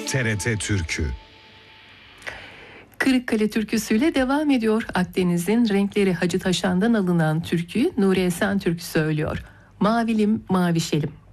TRT Türkü. Kırıkkale türküsüyle devam ediyor. Akdeniz'in renkleri Hacı Taşan'dan alınan türküyü Nuri Esen Türk söylüyor. Mavilim mavişelim.